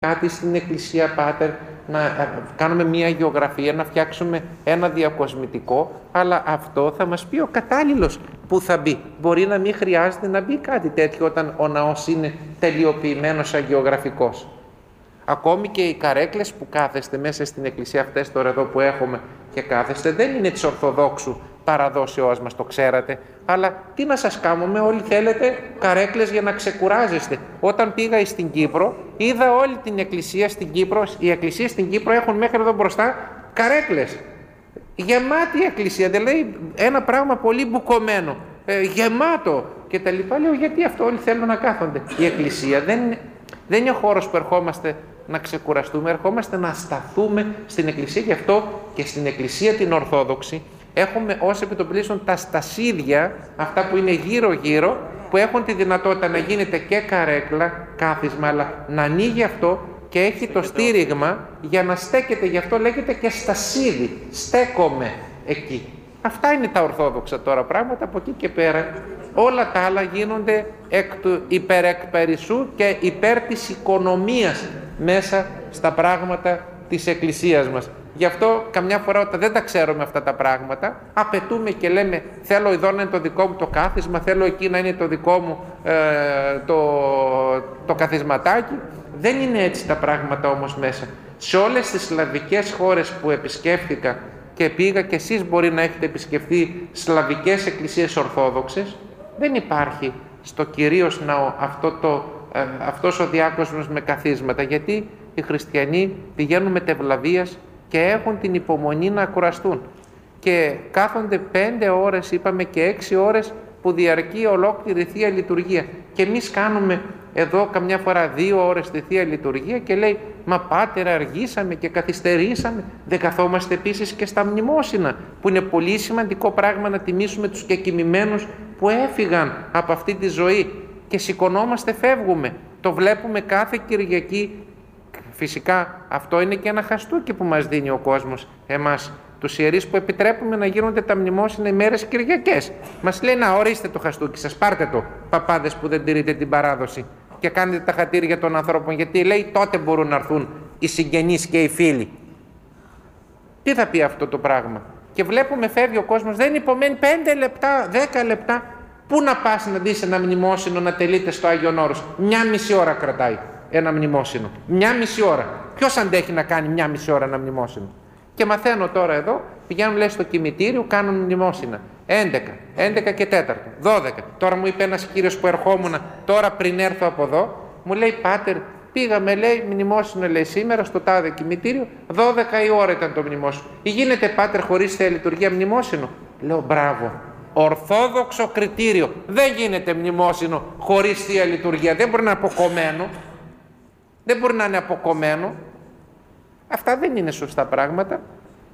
κάτι στην εκκλησία, πάτερ, να κάνουμε μια γεωγραφία, να φτιάξουμε ένα διακοσμητικό, αλλά αυτό θα μας πει ο κατάλληλος που θα μπει. Μπορεί να μην χρειάζεται να μπει κάτι τέτοιο όταν ο ναός είναι τελειοποιημένος αγεωγραφικός. Ακόμη και οι καρέκλες που κάθεστε μέσα στην εκκλησία, αυτές τώρα εδώ που έχουμε και κάθεστε, δεν είναι της Ορθοδόξου παραδόσεώς μας, το ξέρατε, αλλά τι να σας κάνουμε, όλοι θέλετε καρέκλες για να ξεκουράζεστε. Όταν πήγα στην Κύπρο, είδα όλη την εκκλησία στην Κύπρο, οι εκκλησίες στην Κύπρο έχουν μέχρι εδώ μπροστά καρέκλες. Γεμάτη εκκλησία, δηλαδή ένα πράγμα πολύ μπουκωμένο, γεμάτο και τα λοιπά. Λέω, γιατί αυτό όλοι θέλουν να κάθονται. Η εκκλησία δεν είναι χώρος που ερχόμαστε να ξεκουραστούμε, ερχόμαστε να σταθούμε στην εκκλησία. Γι' αυτό και στην εκκλησία την Ορθόδοξη έχουμε ως επιτοπλίστων τα στασίδια, αυτά που είναι γύρω-γύρω, που έχουν τη δυνατότητα να γίνεται και καρέκλα, κάθισμα, αλλά να ανοίγει αυτό και έχει το στήριγμα για να στέκεται. Γι' αυτό λέγεται και στασίδι. Στέκομαι εκεί. Αυτά είναι τα Ορθόδοξα τώρα πράγματα. Από εκεί και πέρα όλα τα άλλα γίνονται υπερ εκ περισσού και υπέρ της οικονομίας μέσα στα πράγματα της Εκκλησίας μας. Γι' αυτό καμιά φορά όταν δεν τα ξέρουμε αυτά τα πράγματα, απαιτούμε και λέμε, θέλω εδώ να είναι το δικό μου το κάθισμα, θέλω εκεί να είναι το δικό μου το καθισματάκι. Δεν είναι έτσι τα πράγματα όμως μέσα. Σε όλες τις σλαβικές χώρες που επισκέφθηκα και πήγα, και εσείς μπορεί να έχετε επισκεφθεί σλαβικές εκκλησίες ορθόδοξες, δεν υπάρχει στο κυρίως ναό αυτός ο διάκοσμος με καθίσματα, γιατί οι χριστιανοί πηγαίνουν μετευλαβίας και έχουν την υπομονή να κουραστούν και κάθονται 5 ώρες, είπαμε, και 6 ώρες που διαρκεί ολόκληρη Θεία Λειτουργία, και εμείς κάνουμε εδώ καμιά φορά 2 ώρες τη Θεία Λειτουργία και λέει, μα πάτερ, αργήσαμε και καθυστερήσαμε. Δεν καθόμαστε επίσης και στα μνημόσυνα, που είναι πολύ σημαντικό πράγμα να τιμήσουμε τους κεκοιμημένους που έφυγαν από αυτή τη ζωή, και σηκωνόμαστε, φεύγουμε. Το βλέπουμε κάθε Κυριακή. Φυσικά αυτό είναι και ένα χαστούκι που μας δίνει ο κόσμος εμάς, τους ιερείς, που επιτρέπουμε να γίνονται τα μνημόσυνα ημέρες Κυριακές. Μας λέει, να ορίστε το χαστούκι σας, πάρτε το, παπάδες που δεν τηρείτε την παράδοση και κάνετε τα χατήρια των ανθρώπων, γιατί λέει τότε μπορούν να έρθουν οι συγγενείς και οι φίλοι. Τι θα πει αυτό το πράγμα? Και βλέπουμε φεύγει ο κόσμος, δεν υπομένει 5 λεπτά, 10 λεπτά. Πού να πας να δεις ένα μνημόσυνο να τελείται στο Άγιον Όρος? 1,5 ώρα κρατάει ένα μνημόσυνο. 1,5 ώρα. Ποιος αντέχει να κάνει 1,5 ώρα ένα μνημόσυνο? Και μαθαίνω τώρα εδώ, πηγαίνουν λέει στο κημητήριο, κάνουν μνημόσυνα. 11 και 4, 12. Τώρα μου είπε ένας κύριος που ερχόμουν τώρα πριν έρθω από εδώ, μου λέει, πάτερ, πήγαμε, λέει, μνημόσυνο, λέει, σήμερα στο τάδε κημητήριο, 12 η ώρα ήταν το μνημόσυνο. Γίνεται, πάτερ, χωρίς Θεία Λειτουργία μνημόσυνο? Λέω, μπράβο. Ορθόδοξο κριτήριο. Δεν γίνεται μνημόσυνο χωρίς Θεία Λειτουργία. Δεν μπορεί να είναι αποκομμένο. Δεν μπορεί να είναι αποκομμένο. Αυτά δεν είναι σωστά πράγματα.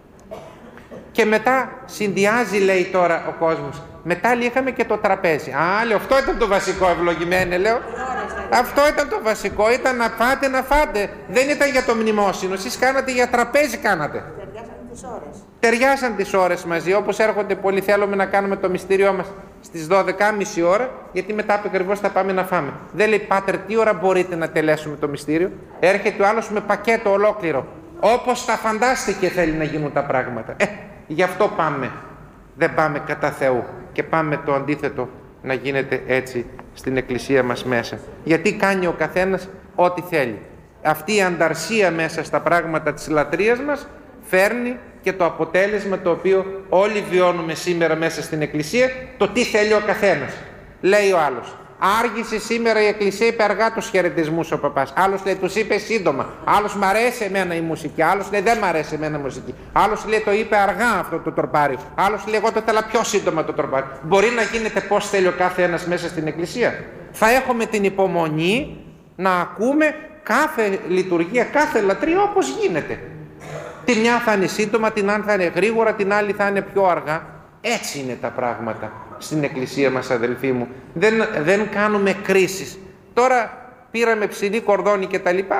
Και μετά συνδυάζει, λέει τώρα ο κόσμος. Μετά είχαμε και το τραπέζι. Α, λέω, αυτό ήταν το βασικό, ευλογημένε, λέω. Αυτό ήταν το βασικό. Ήταν να φάτε, να φάτε. Δεν ήταν για το μνημόσυνο. Εσείς κάνατε για τραπέζι, κάνατε. Ταιριάσαν τις ώρες μαζί, όπως έρχονται πολλοί. Θέλουμε να κάνουμε το μυστήριό μας στις 12.30 ώρα, γιατί μετά ακριβώς θα πάμε να φάμε. Δεν λέει, πάτερ, τι ώρα μπορείτε να τελέσουμε το μυστήριο? Έρχεται ο άλλος με πακέτο ολόκληρο. Όπως τα φαντάστηκε θέλει να γίνουν τα πράγματα. Γι' αυτό πάμε. Δεν πάμε κατά Θεού και πάμε το αντίθετο να γίνεται έτσι στην εκκλησία μας μέσα. Γιατί κάνει ο καθένας ό,τι θέλει. Αυτή η ανταρσία μέσα στα πράγματα της λατρείας μας φέρνει και το αποτέλεσμα το οποίο όλοι βιώνουμε σήμερα μέσα στην εκκλησία, το τι θέλει ο καθένας. Λέει ο άλλος, άργησε σήμερα η εκκλησία, είπε αργά τους χαιρετισμούς ο παπάς. Άλλος λέει, τους είπε σύντομα. Άλλος, μ' αρέσει εμένα η μουσική. Άλλος λέει, δεν μ' αρέσει εμένα η μουσική. Άλλος λέει, το είπε αργά αυτό το τροπάριο. Άλλος λέει, εγώ το ήθελα πιο σύντομα το τροπάριο. Μπορεί να γίνεται πώς θέλει ο κάθε ένας μέσα στην εκκλησία? Θα έχουμε την υπομονή να ακούμε κάθε λειτουργία, κάθε λατρεία όπως γίνεται. Τη μια θα είναι σύντομα, την άλλη θα είναι γρήγορα, την άλλη θα είναι πιο αργά. Έτσι είναι τα πράγματα στην εκκλησία μας, αδελφοί μου. Δεν κάνουμε κρίσεις. Τώρα πήραμε ψηλή κορδόνη και τα λοιπά.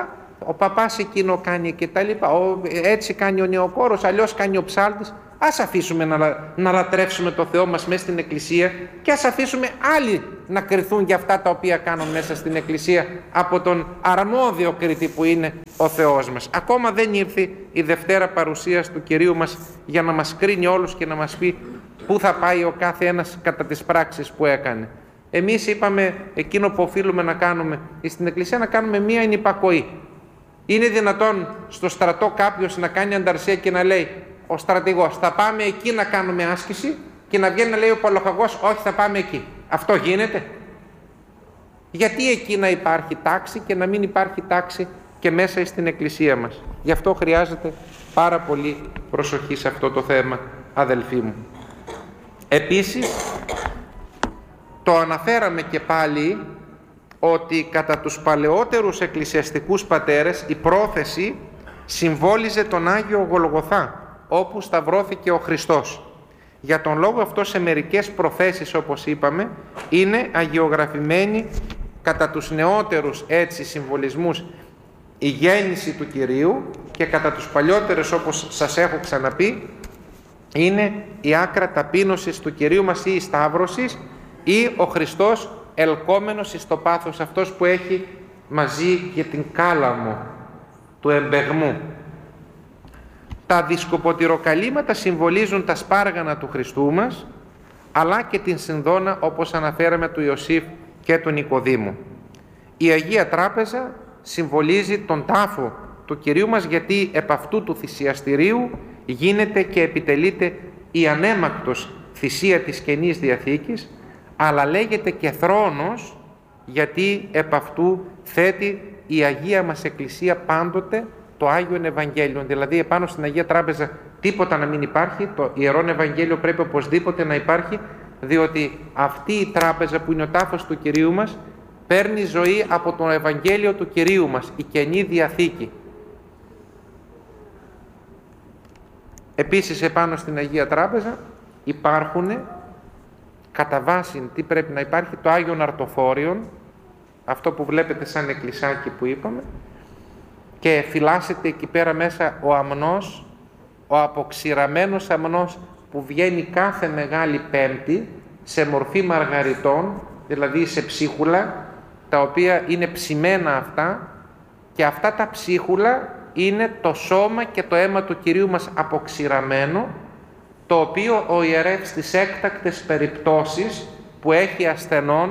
ο παπάς εκείνο κάνει και τα λοιπά, έτσι κάνει ο νεοκόρος, αλλιώς κάνει ο ψάλτης. Ας αφήσουμε να λατρεύσουμε το Θεό μας μέσα στην Εκκλησία και ας αφήσουμε άλλοι να κριθούν για αυτά τα οποία κάνουν μέσα στην Εκκλησία από τον αρμόδιο κρίτη που είναι ο Θεός μας. Ακόμα δεν ήρθε η Δευτέρα παρουσίας του Κυρίου μας για να μας κρίνει όλους και να μας πει πού θα πάει ο κάθε ένας κατά τις πράξεις που έκανε. Εμείς είπαμε εκείνο που οφείλουμε να κάνουμε στην Εκκλησία, να κάνουμε μία ενυπακοή. Είναι δυνατόν στο στρατό κάποιος να κάνει ανταρσία και να λέει ο στρατηγός θα πάμε εκεί να κάνουμε άσκηση και να βγαίνει να λέει ο πολοχαγός όχι θα πάμε εκεί? Αυτό γίνεται? Γιατί εκεί να υπάρχει τάξη και να μην υπάρχει τάξη και μέσα στην Εκκλησία μας? Γι' αυτό χρειάζεται πάρα πολύ προσοχή σε αυτό το θέμα, αδελφοί μου. Επίσης, το αναφέραμε και πάλι ότι κατά τους παλαιότερους εκκλησιαστικούς πατέρες η πρόθεση συμβόλιζε τον Άγιο Γολγοθά, όπου σταυρώθηκε ο Χριστός. Για τον λόγο αυτό σε μερικές προθέσεις, όπως είπαμε, είναι αγιογραφημένη κατά τους νεότερους έτσι συμβολισμούς η γέννηση του Κυρίου και κατά τους παλιότερους, όπως σας έχω ξαναπεί, είναι η άκρα ταπείνωσης του Κυρίου μας ή η σταύρωσης ή ο Χριστός ελκόμενος εις το πάθος, αυτός που έχει μαζί και την κάλαμο του εμπεγμού. Τα δισκοποτηροκαλύματα συμβολίζουν τα σπάργανα του Χριστού μας, αλλά και την συνδόνα, όπως αναφέραμε, του Ιωσήφ και του Νικοδήμου. Η Αγία Τράπεζα συμβολίζει τον τάφο του Κυρίου μας, γιατί επ' αυτού του θυσιαστηρίου γίνεται και επιτελείται η ανέμακτος θυσία της Καινής Διαθήκης, αλλά λέγεται και θρόνος, γιατί επ' αυτού θέτει η Αγία μας Εκκλησία πάντοτε το Άγιον Ευαγγέλιο. Δηλαδή επάνω στην Αγία Τράπεζα τίποτα να μην υπάρχει, το Ιερόν Ευαγγέλιο πρέπει οπωσδήποτε να υπάρχει, διότι αυτή η τράπεζα που είναι ο τάφος του Κυρίου μας παίρνει ζωή από το Ευαγγέλιο του Κυρίου μας, η Καινή Διαθήκη. Επίσης επάνω στην Αγία Τράπεζα υπάρχουν κατά βάση τι πρέπει να υπάρχει, το Άγιον Αρτοφόριον, αυτό που βλέπετε σαν εκκλησάκι που είπαμε, και φυλάσσεται εκεί πέρα μέσα ο αμνός, ο αποξηραμένος αμνός που βγαίνει κάθε Μεγάλη Πέμπτη σε μορφή μαργαριτών, δηλαδή σε ψίχουλα, τα οποία είναι ψημένα αυτά, και αυτά τα ψίχουλα είναι το σώμα και το αίμα του Κυρίου μας αποξηραμένο, το οποίο ο ιερεύς στις έκτακτες περιπτώσεις που έχει ασθενών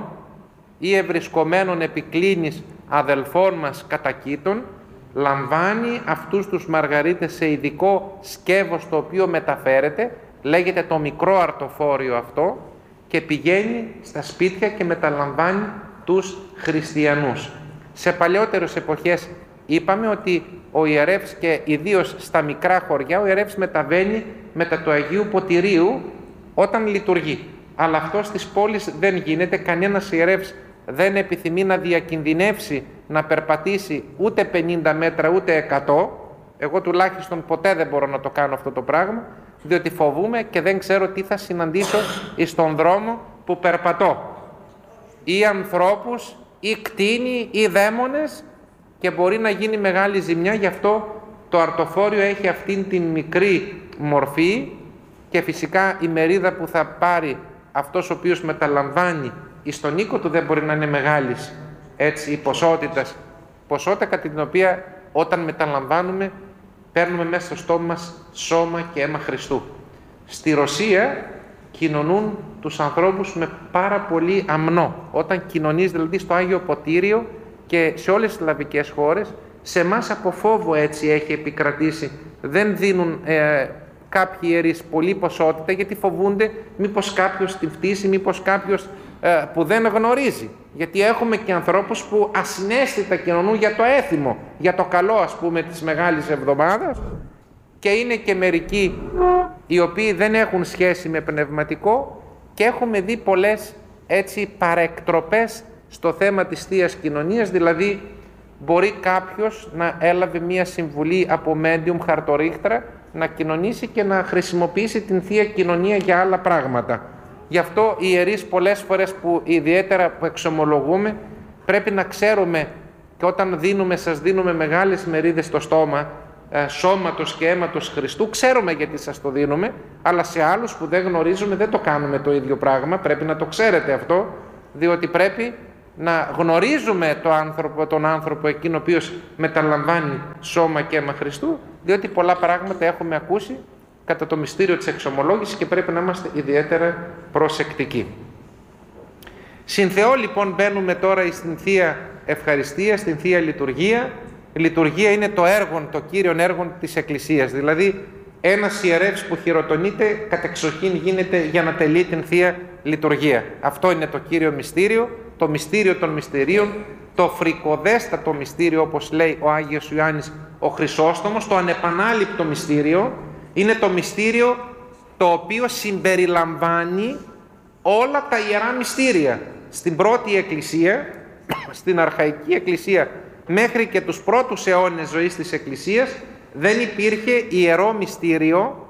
ή ευρισκομένων επικλίνης αδελφών μας κατακήτων, λαμβάνει αυτούς τους μαργαρίτες σε ειδικό σκεύος το οποίο μεταφέρεται, λέγεται το μικρό αρτοφόριο αυτό, και πηγαίνει στα σπίτια και μεταλαμβάνει τους χριστιανούς. Σε παλαιότερες εποχές είπαμε ότι ο ιερεύς, και ιδίως στα μικρά χωριά, ο ιερεύς μεταβαίνει μετά του Αγίου Ποτηρίου όταν λειτουργεί. Αλλά αυτό στις πόλεις δεν γίνεται, κανένας ιερεύς δεν επιθυμεί να διακινδυνεύσει να περπατήσει ούτε 50 μέτρα ούτε 100. Εγώ τουλάχιστον ποτέ δεν μπορώ να το κάνω αυτό το πράγμα, διότι φοβούμαι και δεν ξέρω τι θα συναντήσω στον δρόμο που περπατώ. Ή ανθρώπους, ή κτήνη, ή δαίμονες, και μπορεί να γίνει μεγάλη ζημιά. Γι' αυτό το αρτοφόριο έχει αυτήν την μικρή μορφή, και φυσικά η μερίδα που θα πάρει αυτός ο οποίος μεταλαμβάνει στον οίκο του δεν μπορεί να είναι μεγάλης έτσι η ποσότητα κατά την οποία όταν μεταλαμβάνουμε παίρνουμε μέσα στο στόμα μας σώμα και αίμα Χριστού. Στη Ρωσία κοινωνούν τους ανθρώπους με πάρα πολύ αμνό. Όταν κοινωνείς δηλαδή στο Άγιο Ποτήριο και σε όλες τις σλαβικές χώρες, σε εμάς από φόβο έτσι έχει επικρατήσει. Δεν δίνουν κάποιοι ιερείς πολλή ποσότητα, γιατί φοβούνται μήπως κάποιος την φτύσει, μήπως κάποιος που δεν γνωρίζει. Γιατί έχουμε και ανθρώπους που ασυναίσθητα κοινωνούν για το έθιμο, για το καλό ας πούμε της Μεγάλης Εβδομάδας, και είναι και μερικοί οι οποίοι δεν έχουν σχέση με πνευματικό, και έχουμε δει πολλές έτσι παρεκτροπές στο θέμα της Θείας Κοινωνίας. Δηλαδή μπορεί κάποιος να έλαβε μία συμβουλή από medium χαρτορίχτρα να κοινωνήσει και να χρησιμοποιήσει την Θεία Κοινωνία για άλλα πράγματα. Γι' αυτό οι ιερείς πολλές φορές που ιδιαίτερα που εξομολογούμε πρέπει να ξέρουμε και όταν σας δίνουμε μεγάλες μερίδες στο στόμα σώματος και αίματος Χριστού, ξέρουμε γιατί σας το δίνουμε, αλλά σε άλλους που δεν γνωρίζουμε δεν το κάνουμε το ίδιο πράγμα. Πρέπει να το ξέρετε αυτό, διότι πρέπει να γνωρίζουμε τον άνθρωπο εκείνο ο οποίος μεταλαμβάνει σώμα και αίμα Χριστού, διότι πολλά πράγματα έχουμε ακούσει κατά το μυστήριο της εξομολόγησης και πρέπει να είμαστε ιδιαίτερα προσεκτικοί. Συν Θεό λοιπόν μπαίνουμε τώρα στην Θεία Ευχαριστία, στην Θεία Λειτουργία. Η λειτουργία είναι το έργο, το κύριο έργο της Εκκλησίας, δηλαδή ένας ιερεύς που χειροτονείται κατεξοχήν γίνεται για να τελεί την Θεία Λειτουργία. Αυτό είναι το κύριο μυστήριο, το μυστήριο των μυστηρίων, το φρικοδέστατο μυστήριο, όπως λέει ο Άγιος Ιωάννης ο Χρυσόστομος, το ανεπανάληπτο μυστήριο. Είναι το μυστήριο το οποίο συμπεριλαμβάνει όλα τα ιερά μυστήρια. Στην πρώτη Εκκλησία, στην Αρχαϊκή Εκκλησία, μέχρι και τους πρώτους αιώνες ζωής της Εκκλησίας, δεν υπήρχε ιερό μυστήριο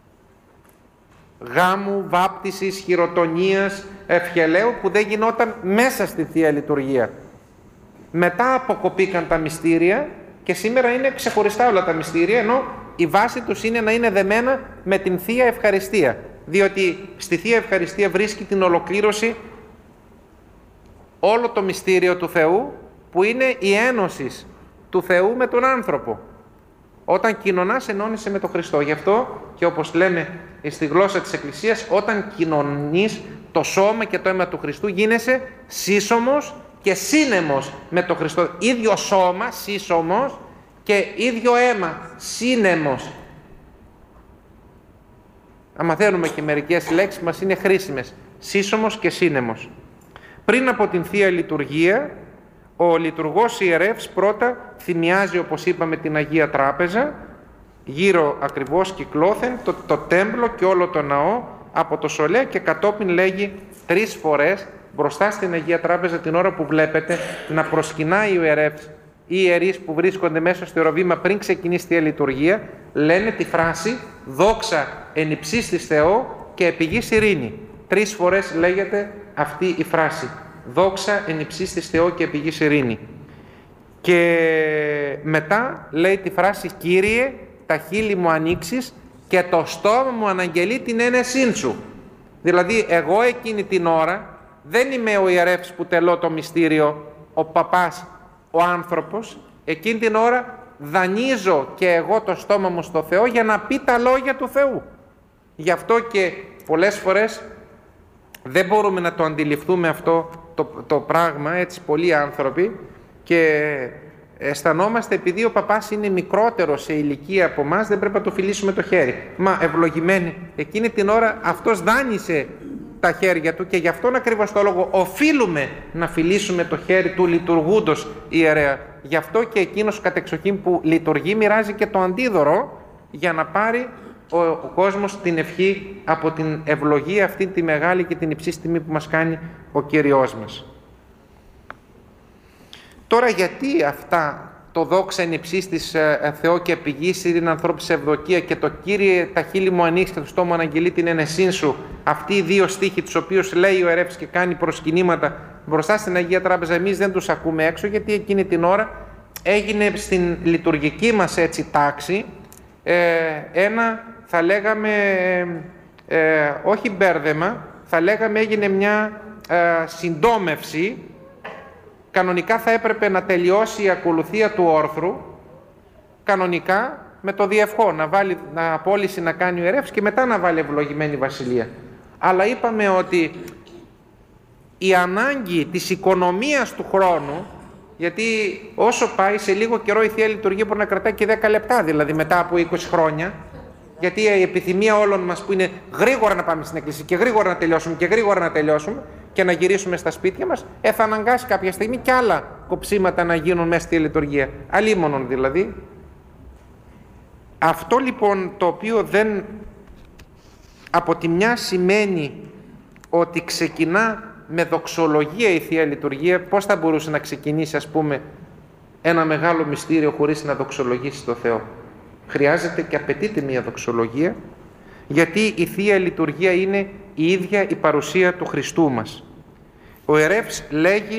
γάμου, βάπτισης, χειροτονίας, ευχελαίου που δεν γινόταν μέσα στη Θεία Λειτουργία. Μετά αποκοπήκαν τα μυστήρια και σήμερα είναι ξεχωριστά όλα τα μυστήρια, ενώ η βάση τους είναι να είναι δεμένα με την Θεία Ευχαριστία, διότι στη Θεία Ευχαριστία βρίσκει την ολοκλήρωση όλο το μυστήριο του Θεού, που είναι η ένωση του Θεού με τον άνθρωπο. Όταν κοινωνάς, ενώνεσαι με τον Χριστό. Γι' αυτό και όπως λέμε στη γλώσσα της Εκκλησίας, όταν κοινωνείς το σώμα και το αίμα του Χριστού, γίνεσαι σύσσωμος και σύνεμος με τον Χριστό. Ίδιο σώμα, σύσσωμος, και ίδιο αίμα, σύνεμος. Αν μαθαίνουμε και μερικές λέξεις μας είναι χρήσιμες. Σύσσωμος και σύνεμος. Πριν από την Θεία Λειτουργία, ο λειτουργός ιερεύς πρώτα θυμιάζει, όπως είπαμε, την Αγία Τράπεζα, γύρω ακριβώς κυκλώθεν το τέμπλο και όλο το ναό από το σολέ, και κατόπιν λέγει 3 φορές μπροστά στην Αγία Τράπεζα, την ώρα που βλέπετε να προσκυνάει ο ιερεύς, οι ιερείς που βρίσκονται μέσα στο ιεροβήμα πριν ξεκινήσει τη λειτουργία, λένε τη φράση «Δόξα εν υψίστοις Θεό και επί γης ειρήνη». 3 φορές λέγεται αυτή η φράση. Δόξα εν υψίστοις Θεό και επί γης ειρήνη. Και μετά λέει τη φράση «Κύριε, τα χείλη μου ανοίξεις και το στόμα μου αναγγελεί την ένεσήν σου». Δηλαδή εγώ εκείνη την ώρα δεν είμαι ο ιερεύς που τελώ το μυστήριο, ο παπάς, ο άνθρωπος. Εκείνη την ώρα δανείζω και εγώ το στόμα μου στο Θεό για να πει τα λόγια του Θεού. Γι' αυτό και πολλές φορές δεν μπορούμε να το αντιληφθούμε αυτό το πράγμα, έτσι πολλοί άνθρωποι, και αισθανόμαστε επειδή ο παπάς είναι μικρότερος σε ηλικία από εμάς, δεν πρέπει να το φιλήσουμε το χέρι. Μα ευλογημένοι, εκείνη την ώρα αυτός δάνεισε τα χέρια του, και γι' αυτόν ακριβώς το λόγο οφείλουμε να φιλήσουμε το χέρι του λειτουργούντος ιερέα. Γι' αυτό και εκείνος κατεξοχήν που λειτουργεί μοιράζει και το αντίδωρο για να πάρει ο κόσμος την ευχή από την ευλογία αυτή τη μεγάλη και την υψή τιμή που μας κάνει ο Κύριος μας. Τώρα γιατί αυτά το δόξα εν υψίστοις Θεό και επί γης ειρήνη ανθρώπης ευδοκία και το Κύριε τα χείλη μου ανοίξει και το στόμα αναγγελεί την ένεσήν σου, αυτοί οι 2 στίχοι τους οποίους λέει ο ιερεύς και κάνει προσκυνήματα μπροστά στην Αγία Τράπεζα, εμείς δεν τους ακούμε έξω, γιατί εκείνη την ώρα έγινε στην λειτουργική μας έτσι τάξη ένα, θα λέγαμε, όχι μπέρδεμα, θα λέγαμε έγινε μια συντόμευση. Κανονικά θα έπρεπε να τελειώσει η ακολουθία του όρθρου, κανονικά με το διευχό, να απόλυση να κάνει ο ιερεύς και μετά να βάλει ευλογημένη βασιλεία. Αλλά είπαμε ότι η ανάγκη της οικονομίας του χρόνου, γιατί όσο πάει σε λίγο καιρό η Θεία Λειτουργία μπορεί να κρατάει και 10 λεπτά, δηλαδή μετά από 20 χρόνια, γιατί η επιθυμία όλων μας που είναι γρήγορα να πάμε στην εκκλησία και γρήγορα να τελειώσουμε και γρήγορα να τελειώσουμε και να γυρίσουμε στα σπίτια μας, θα αναγκάσει κάποια στιγμή και άλλα κοψίματα να γίνουν μέσα στη λειτουργία. Αλίμονον δηλαδή. Αυτό λοιπόν το οποίο δεν από τη μια σημαίνει ότι ξεκινά με δοξολογία η Θεία Λειτουργία. Πώς θα μπορούσε να ξεκινήσει, ας πούμε, ένα μεγάλο μυστήριο χωρίς να δοξολογήσει το Θεό? Χρειάζεται και απαιτείται μια δοξολογία, γιατί η Θεία Λειτουργία είναι η ίδια η παρουσία του Χριστού μας. Ο ιερεύς λέγει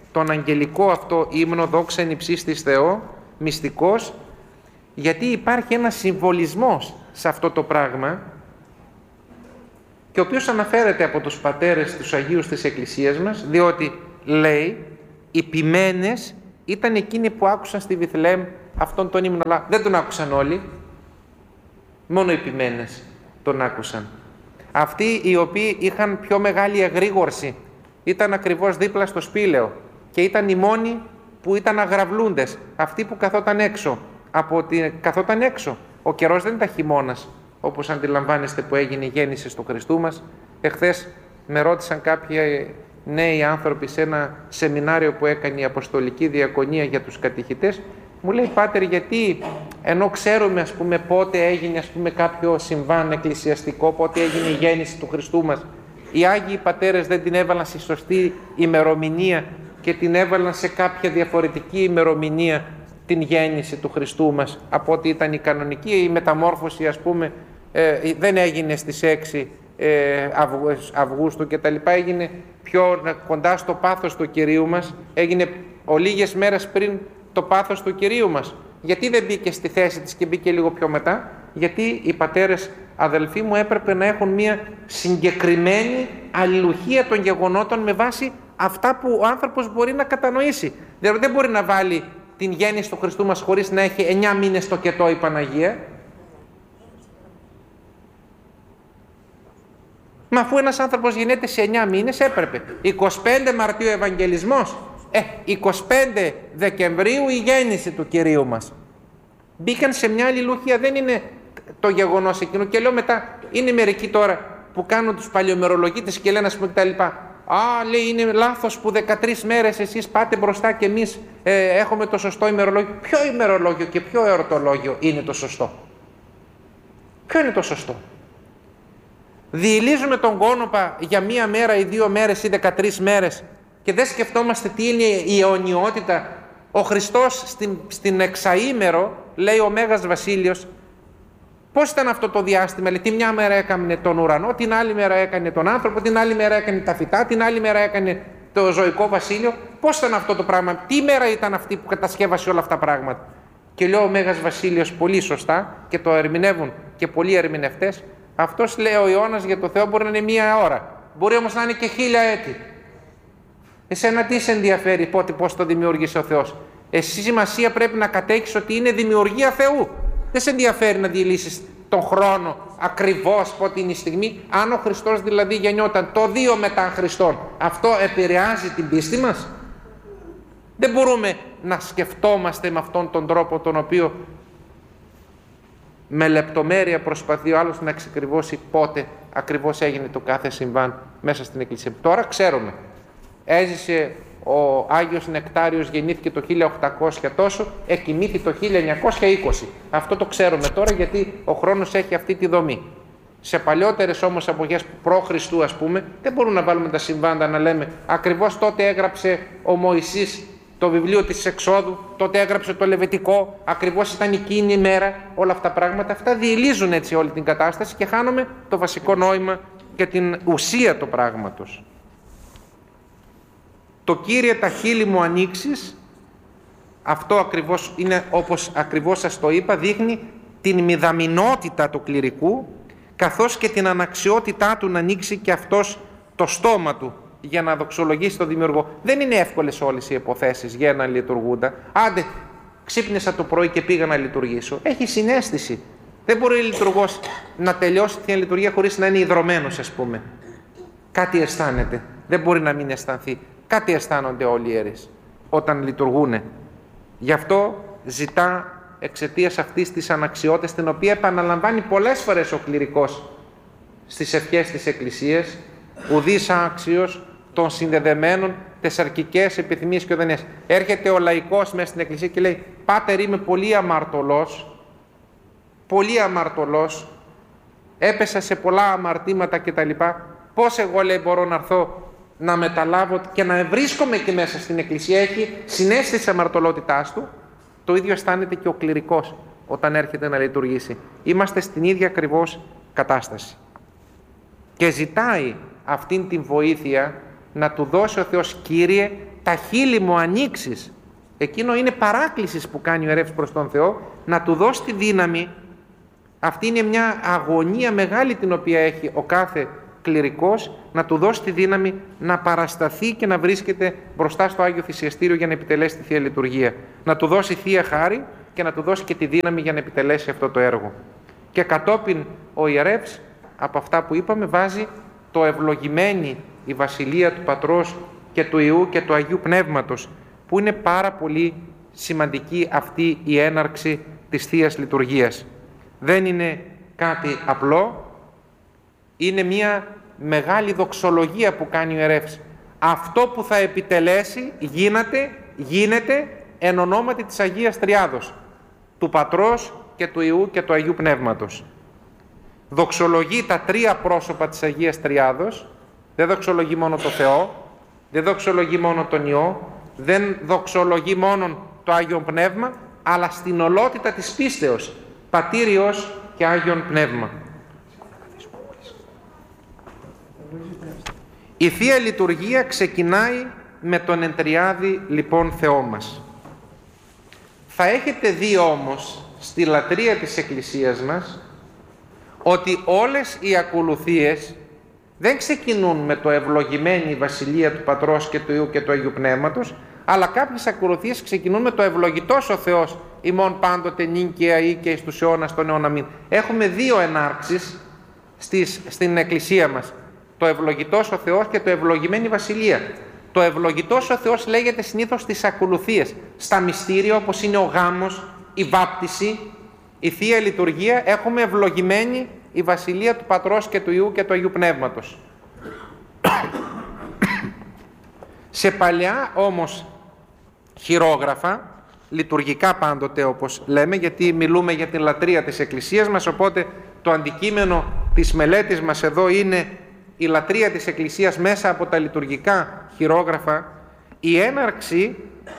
τον αγγελικό αυτό ύμνο «Δόξα εν υψίστοις Θεό», μυστικός, γιατί υπάρχει ένας συμβολισμός σε αυτό το πράγμα, και ο οποίος αναφέρεται από τους πατέρες, τους Αγίους της Εκκλησίας μας, διότι λέει οι ποιμένες ήταν εκείνοι που άκουσαν στη Βιθλεέμ αυτόν τον ύμνο, αλλά δεν τον άκουσαν όλοι, μόνο οι ποιμένες τον άκουσαν. Αυτοί οι οποίοι είχαν πιο μεγάλη εγρήγορση ήταν ακριβώς δίπλα στο σπήλαιο και ήταν οι μόνοι που ήταν αγραυλούντες, αυτοί που καθόταν έξω. Ο καιρός δεν ήταν χειμώνας, όπως αντιλαμβάνεστε, που έγινε η γέννηση του Χριστού μας. Εχθές με ρώτησαν κάποιοι νέοι άνθρωποι σε ένα σεμινάριο που έκανε η Αποστολική Διακονία για τους κατηχητές, μου λέει, «Πάτερ, γιατί ενώ ξέρουμε, ας πούμε, πότε έγινε, ας πούμε, κάποιο συμβάν εκκλησιαστικό, πότε έγινε η γέννηση του Χριστού μας, οι Άγιοι Πατέρες δεν την έβαλαν στη σωστή ημερομηνία και την έβαλαν σε κάποια διαφορετική ημερομηνία την γέννηση του Χριστού μας από ότι ήταν η κανονική? Η μεταμόρφωση, ας πούμε, δεν έγινε στις 6 Αυγούστου και τα λοιπά, έγινε πιο κοντά στο πάθος του Κυρίου μας, έγινε λίγες μέρες πριν το πάθος του Κυρίου μας. Γιατί δεν μπήκε στη θέση της και μπήκε λίγο πιο μετά? Γιατί οι πατέρες, αδελφοί μου, έπρεπε να έχουν μια συγκεκριμένη αλληλουχία των γεγονότων με βάση αυτά που ο άνθρωπος μπορεί να κατανοήσει. Δηλαδή δεν μπορεί να βάλει την γέννηση του Χριστού μας χωρίς να έχει 9 μήνες στο κετό η Παναγία. Μα αφού ένας άνθρωπος γεννιέται σε 9 μήνες, έπρεπε 25 Μαρτίου Ευαγγελισμός, 25 Δεκεμβρίου η γέννηση του Κυρίου μας. Μπήκαν σε μια αλληλουχία, δεν είναι το γεγονός εκείνο. Και λέω μετά, είναι μερικοί τώρα που κάνουν τους παλιομερολογίτες και λένε, ας πούμε, κτλ. Λέει, είναι λάθος που 13 μέρες εσείς πάτε μπροστά και εμείς έχουμε το σωστό ημερολόγιο. Ποιο ημερολόγιο και ποιο εορτολόγιο είναι το σωστό? Ποιο είναι το σωστό? Διηλίζουμε τον κόνοπα για 1 μέρα ή 2 μέρες ή 13 μέρες και δεν σκεφτόμαστε τι είναι η αιωνιότητα. Ο Χριστός στην εξαήμερο, λέει ο Μέγας Βασίλειος, πώς ήταν αυτό το διάστημα? Λέει, τη μια μέρα έκανε τον ουρανό, την άλλη μέρα έκανε τον άνθρωπο, την άλλη μέρα έκανε τα φυτά, την άλλη μέρα έκανε το ζωικό βασίλειο. Πώς ήταν αυτό το πράγμα? Τι μέρα ήταν αυτή που κατασκεύασε όλα αυτά τα πράγματα? Και λέει ο Μέγας Βασίλειος πολύ σωστά, και το ερμηνεύουν και πολλοί ερμηνευτές, αυτός, λέει ο Ιώνας, για το Θεό μπορεί να είναι 1 ώρα, μπορεί όμως να είναι και 1000 έτη. Εσένα τι σε ενδιαφέρει πώς το δημιούργησε ο Θεός? Εσύ σημασία πρέπει να κατέχεις ότι είναι δημιουργία Θεού. Δεν σε ενδιαφέρει να διηλύσεις τον χρόνο ακριβώς πότε είναι η στιγμή. Αν ο Χριστός δηλαδή γεννιόταν το 2 μετά Χριστόν, αυτό επηρεάζει την πίστη μας? Δεν μπορούμε να σκεφτόμαστε με αυτόν τον τρόπο, τον οποίο με λεπτομέρεια προσπαθεί ο άλλος να εξακριβώσει πότε ακριβώς έγινε το κάθε συμβάν μέσα στην Εκκλησία. Τώρα ξέρουμε, έζησε ο Άγιος Νεκτάριος, γεννήθηκε το 1800 τόσο, εκοιμήθη το 1920. Αυτό το ξέρουμε τώρα, γιατί ο χρόνος έχει αυτή τη δομή. Σε παλιότερες όμως εποχές προ-Χριστού, ας πούμε, δεν μπορούμε να βάλουμε τα συμβάντα να λέμε ακριβώς τότε έγραψε ο Μωυσής το βιβλίο της Εξόδου, τότε έγραψε το Λεβιτικό, ακριβώς ήταν εκείνη η μέρα. Όλα αυτά τα πράγματα, αυτά διηλίζουν έτσι όλη την κατάσταση και χάνουμε το βασικό νόημα και την ουσία του πράγματος. Το «Κύριε τα χείλη μου ανοίξεις», αυτό ακριβώς είναι, όπως ακριβώς σας το είπα, δείχνει την μηδαμινότητα του κληρικού, καθώς και την αναξιότητά του να ανοίξει και αυτός το στόμα του για να δοξολογήσει τον Δημιουργό. Δεν είναι εύκολες όλες οι υποθέσεις για να λειτουργούνται. Άντε, ξύπνησα το πρωί και πήγα να λειτουργήσω. Έχει συναίσθηση. Δεν μπορεί ο λειτουργός να τελειώσει την λειτουργία χωρίς να είναι ιδρωμένος, ας πούμε. Κάτι αισθάνεται. Δεν μπορεί να μην αισθανθεί. Κάτι αισθάνονται όλοι οι ιερείς όταν λειτουργούν. Γι' αυτό ζητά, εξαιτίας αυτής της αναξιότητας, την οποία επαναλαμβάνει πολλές φορές ο κληρικός στις ευχές της Εκκλησίας, ουδής άξιος των συνδεδεμένων τεσσαρκικές επιθυμίες και οδενές. Έρχεται ο λαϊκός μέσα στην Εκκλησία και λέει, «Πάτερ, είμαι πολύ αμαρτωλός, έπεσα σε πολλά αμαρτήματα κτλ. Πώς εγώ, λέει, μπορώ να έρθω να μεταλάβω και να βρίσκομαι και μέσα στην Εκκλησία?» Έχει συναίσθηση της αμαρτωλότητάς του. Το ίδιο αισθάνεται και ο κληρικός όταν έρχεται να λειτουργήσει. Είμαστε στην ίδια ακριβώς κατάσταση. Και ζητάει αυτήν την βοήθεια να του δώσει ο Θεός, «Κύριε, τα χείλη μου ανοίξεις, εκείνο είναι παράκληση που κάνει ο ιερεύς προς τον Θεό, να του δώσει τη δύναμη. Αυτή είναι μια αγωνία μεγάλη την οποία έχει ο κάθε κληρικός, να του δώσει τη δύναμη να παρασταθεί και να βρίσκεται μπροστά στο Άγιο Θυσιαστήριο για να επιτελέσει τη Θεία Λειτουργία. Να του δώσει Θεία Χάρη και να του δώσει και τη δύναμη για να επιτελέσει αυτό το έργο. Και κατόπιν ο ιερεύς, από αυτά που είπαμε, βάζει το ευλογημένη η Βασιλεία του Πατρός και του Υιού και του Αγίου Πνεύματος, που είναι πάρα πολύ σημαντική αυτή η έναρξη της Θείας Λειτουργίας. Δεν είναι κάτι απλό, είναι μια μεγάλη δοξολογία που κάνει ο ιερεύς. Αυτό που θα επιτελέσει γίνεται εν ονόματι της Αγίας Τριάδος, του Πατρός και του Υιού και του Αγίου Πνεύματος. Δοξολογεί τα τρία πρόσωπα της Αγίας Τριάδος, δεν δοξολογεί μόνο το Θεό, δεν δοξολογεί μόνο τον Υιό, δεν δοξολογεί μόνο το Άγιον Πνεύμα, αλλά στην ολότητα της πίστεως, Πατήρ, Υιός και Άγιον Πνεύμα. Η Θεία Λειτουργία ξεκινάει με τον Εντριάδη λοιπόν Θεό μας. Θα έχετε δει όμως στη λατρεία της Εκκλησίας μας ότι όλες οι ακολουθίες δεν ξεκινούν με το ευλογημένη Βασιλεία του Πατρός και του Υιού και του Αγίου Πνεύματος, αλλά κάποιες ακολουθίες ξεκινούν με το ευλογητός ο Θεός ημών πάντοτε νυν και αεί και εις τους αιώνας των αιώνων αμήν. Έχουμε δύο ενάρξεις στην Εκκλησία μας. Το ευλογητός ο Θεός και το ευλογημένη Βασιλεία. Το ευλογητός ο Θεός λέγεται συνήθως στις ακολουθίες. Στα μυστήρια όπως είναι ο γάμος, η βάπτιση, η Θεία Λειτουργία, έχουμε ευλογημένη η Βασιλεία του Πατρός και του Υιού και του Αγίου Πνεύματος. Σε παλιά όμως χειρόγραφα, λειτουργικά πάντοτε όπως λέμε, γιατί μιλούμε για την λατρεία της Εκκλησίας μας, οπότε το αντικείμενο της μελέτης μας εδώ είναι η λατρεία της Εκκλησίας μέσα από τα λειτουργικά χειρόγραφα. Η έναρξη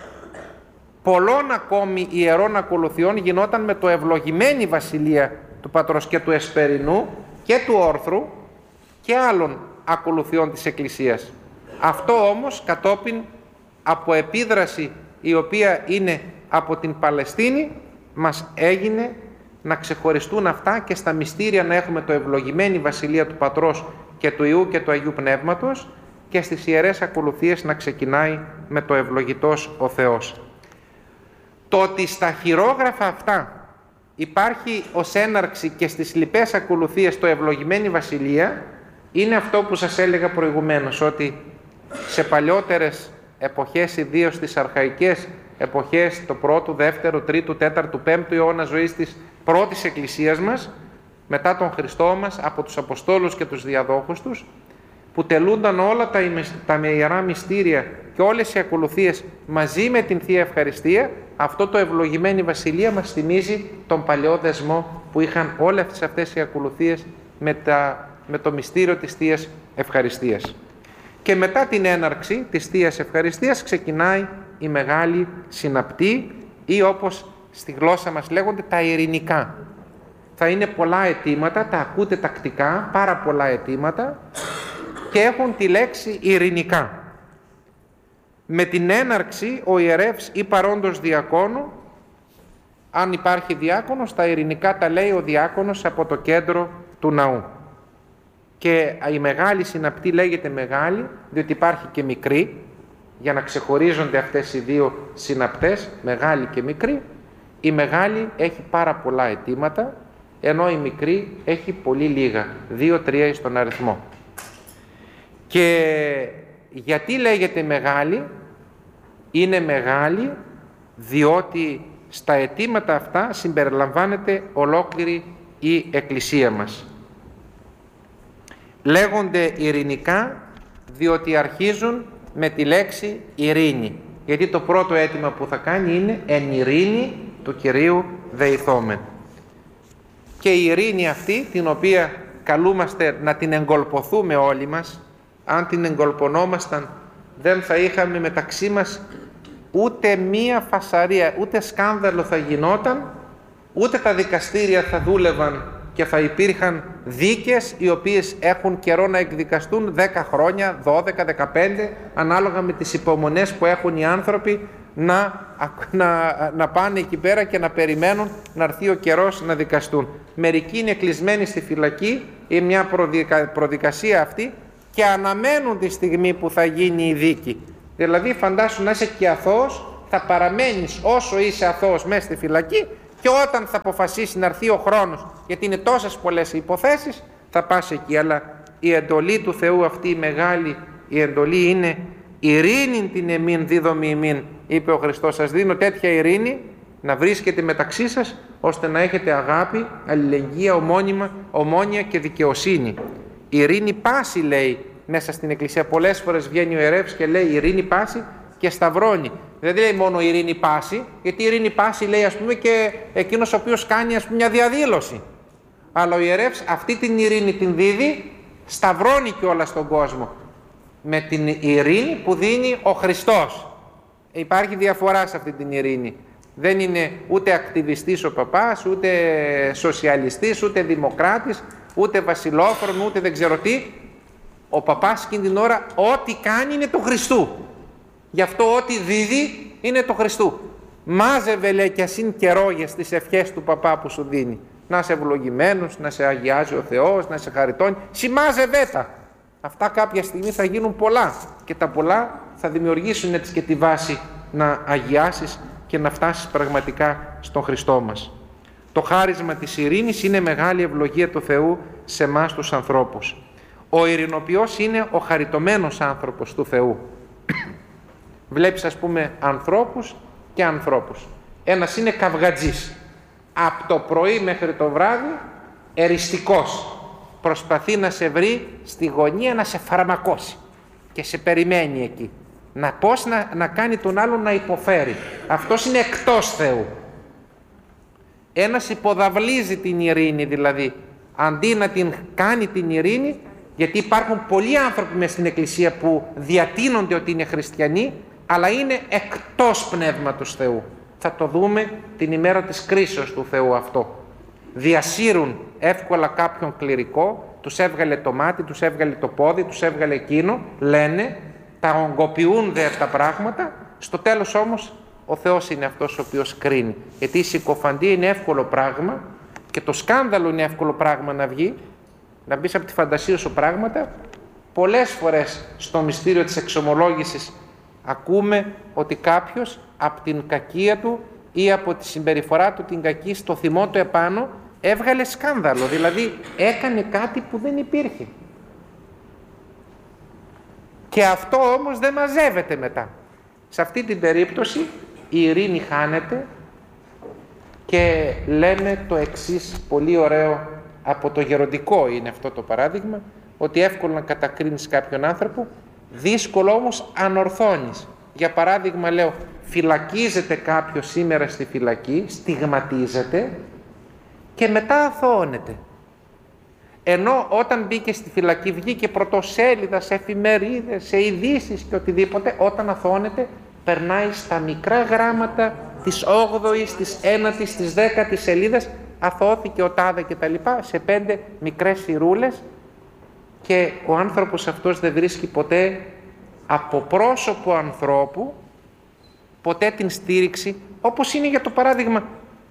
πολλών ακόμη ιερών ακολουθιών γινόταν με το ευλογημένη Βασιλεία του Πατρός και του Εσπερινού και του Όρθρου και άλλων ακολουθιών της Εκκλησίας. Αυτό όμως κατόπιν από επίδραση η οποία είναι από την Παλαιστίνη μας έγινε να ξεχωριστούν αυτά και στα μυστήρια να έχουμε το ευλογημένη Βασιλεία του Πατρός και του Υιού και του Αγίου Πνεύματος και στις ιερές ακολουθίες να ξεκινάει με το ευλογητός ο Θεός. Το ότι στα χειρόγραφα αυτά υπάρχει ως έναρξη και στις λοιπές ακολουθίες το ευλογημένη Βασιλεία είναι αυτό που σας έλεγα προηγουμένως, ότι σε παλιότερες εποχές, ιδίως στις αρχαϊκές εποχές, το 1ο, 2ο, 3ο, 4ο, 5ο αιώνα ζωής της πρώτης Εκκλησίας μας, μετά τον Χριστό μας, από τους Αποστόλους και τους διαδόχους τους, που τελούνταν όλα τα ιερά μυστήρια και όλες οι ακολουθίες μαζί με την Θεία Ευχαριστία, αυτό το ευλογημένη Βασιλεία μας θυμίζει τον παλαιό δεσμό που είχαν όλες αυτές οι ακολουθίες με το μυστήριο της Θείας Ευχαριστίας. Και μετά την έναρξη της Θείας Ευχαριστίας ξεκινάει η Μεγάλη Συναπτή ή όπως στη γλώσσα μας λέγονται τα ειρηνικά. Θα είναι πολλά αιτήματα, τα ακούτε τακτικά, πάρα πολλά αιτήματα και έχουν τη λέξη ειρηνικά. Με την έναρξη ο ιερεύς ή παρόντος διακόνου, αν υπάρχει διάκονος, τα ειρηνικά τα λέει ο διάκονος από το κέντρο του ναού. Και η Μεγάλη Συναπτή λέγεται μεγάλη, διότι υπάρχει και μικρή, για να ξεχωρίζονται αυτές οι δύο συναπτές, μεγάλη και μικρή. Η μεγάλη έχει πάρα πολλά αιτήματα, ενώ η μικρή έχει πολύ λίγα, 2-3 στον αριθμό. Και γιατί λέγεται μεγάλη? Είναι μεγάλη διότι στα αιτήματα αυτά συμπεριλαμβάνεται ολόκληρη η Εκκλησία μας. Λέγονται ειρηνικά διότι αρχίζουν με τη λέξη ειρήνη, γιατί το πρώτο αίτημα που θα κάνει είναι «εν ειρήνη του Κυρίου δεηθόμεν». Και η ειρήνη αυτή, την οποία καλούμαστε να την εγκολποθούμε όλοι μας, αν την εγκολπωνόμασταν δεν θα είχαμε μεταξύ μας ούτε μία φασαρία, ούτε σκάνδαλο θα γινόταν, ούτε τα δικαστήρια θα δούλευαν και θα υπήρχαν δίκες οι οποίες έχουν καιρό να εκδικαστούν 10 χρόνια, 12, 15, ανάλογα με τις υπομονές που έχουν οι άνθρωποι να πάνε εκεί πέρα και να περιμένουν να έρθει ο καιρός να δικαστούν. Μερικοί είναι κλεισμένοι στη φυλακή ή μια προδικασία αυτή και αναμένουν τη στιγμή που θα γίνει η δίκη. Δηλαδή φαντάσου να είσαι και αθώος, θα παραμένεις όσο είσαι αθώος μέσα στη φυλακή και όταν θα αποφασίσει να έρθει ο χρόνος, γιατί είναι τόσες πολλές υποθέσεις, θα πας εκεί. Αλλά η εντολή του Θεού αυτή η μεγάλη, η εντολή είναι ειρήνην την εμήν δίδομη ημίν, είπε ο Χριστός, σας δίνω τέτοια ειρήνη να βρίσκεται μεταξύ σας ώστε να έχετε αγάπη, αλληλεγγύα, ομόνοια και δικαιοσύνη. Ειρήνη πάση λέει μέσα στην Εκκλησία. Πολλές φορές βγαίνει ο ιερεύς και λέει ειρήνη πάση και σταυρώνει. Δεν λέει μόνο ειρήνη πάση, γιατί ειρήνη πάση λέει ας πούμε και εκείνος ο οποίος κάνει ας πούμε μια διαδήλωση. Αλλά ο ιερεύς αυτή την ειρήνη την δίδει, σταυρώνει κιόλας στον κόσμο με την ειρήνη που δίνει ο Χριστός. Υπάρχει διαφορά σε αυτή την ειρήνη. Δεν είναι ούτε ακτιβιστής ο παπάς, ούτε σοσιαλιστής, ούτε δημοκράτης, ούτε βασιλόφρον, ούτε δεν ξέρω τι. Ο παπάς εκείνη την ώρα ό,τι κάνει είναι του Χριστού. Γι' αυτό ό,τι δίδει είναι του Χριστού. Μάζευε λέει κι ας είναι καιρό για τις ευχές του παπά που σου δίνει. Να είσαι ευλογημένος, να σε αγιάζει ο Θεός, να σε χαριτώνει. Σημάζευε τα. Αυτά κάποια στιγμή θα γίνουν πολλά και τα πολλά θα δημιουργήσουν έτσι και τη βάση να αγιάσεις και να φτάσεις πραγματικά στον Χριστό μας. Το χάρισμα της ειρήνης είναι μεγάλη ευλογία του Θεού σε εμάς τους ανθρώπους. Ο ειρηνοποιός είναι ο χαριτωμένος άνθρωπος του Θεού. Βλέπεις ας πούμε ανθρώπους και ανθρώπους. Ένας είναι καυγατζής. Από το πρωί μέχρι το βράδυ εριστικός. Προσπαθεί να σε βρει στη γωνία να σε φαρμακώσει και σε περιμένει εκεί. Πώς να κάνει τον άλλον να υποφέρει. Αυτός είναι εκτός Θεού. Ένας υποδαβλίζει την ειρήνη δηλαδή. Αντί να την κάνει την ειρήνη, γιατί υπάρχουν πολλοί άνθρωποι μες στην Εκκλησία που διατείνονται ότι είναι χριστιανοί, αλλά είναι εκτός Πνεύματος Θεού. Θα το δούμε την ημέρα της κρίσεως του Θεού αυτό. Διασύρουν εύκολα κάποιον κληρικό, τους έβγαλε το μάτι, τους έβγαλε το πόδι, τους έβγαλε εκείνο, λένε, τα ογκοποιούν δε τα πράγματα, στο τέλος όμως ο Θεός είναι αυτός ο οποίος κρίνει. Γιατί η συκοφαντία είναι εύκολο πράγμα και το σκάνδαλο είναι εύκολο πράγμα να βγει, να μπεις από τη φαντασία σου πράγματα. Πολλές φορές στο μυστήριο της εξομολόγησης ακούμε ότι κάποιος από την κακία του ή από τη συμπεριφορά του την κακή στο θυμό του επάνω έβγαλε σκάνδαλο, δηλαδή έκανε κάτι που δεν υπήρχε. Και αυτό όμως δεν μαζεύεται μετά. Σε αυτή την περίπτωση η ειρήνη χάνεται και λέμε το εξής πολύ ωραίο, από το γεροντικό είναι αυτό το παράδειγμα, ότι εύκολο να κατακρίνεις κάποιον άνθρωπο, δύσκολο όμως ανορθώνεις. Για παράδειγμα λέω, φυλακίζεται κάποιος σήμερα στη φυλακή, στιγματίζεται και μετά αθωώνεται. Ενώ όταν μπήκε στη φυλακή βγήκε πρωτοσέλιδα σε εφημερίδες, σε ειδήσεις και οτιδήποτε, όταν αθωώνεται περνάει στα μικρά γράμματα της 8ης, της 9ης, της 10ης σελίδας, αθωώθηκε ο τάδε και τα λοιπά, σε 5 μικρές σειρούλες, και ο άνθρωπος αυτός δεν βρίσκει ποτέ από πρόσωπο ανθρώπου ποτέ την στήριξη, όπως είναι για το παράδειγμα.